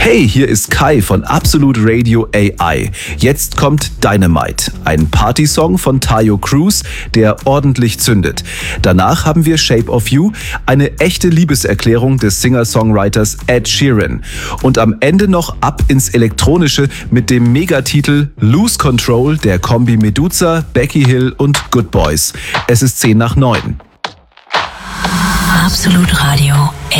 Hey, hier ist Kai von Absolute Radio AI. Jetzt kommt Dynamite, ein Partysong von Tayo Cruz, der ordentlich zündet. Danach haben wir Shape of You, eine echte Liebeserklärung des Singer-Songwriters Ed Sheeran. Und am Ende noch ab ins Elektronische mit dem Megatitel Lose Control der Kombi Meduza, Becky Hill und Good Boys. Es ist 10 nach 9. Absolute Radio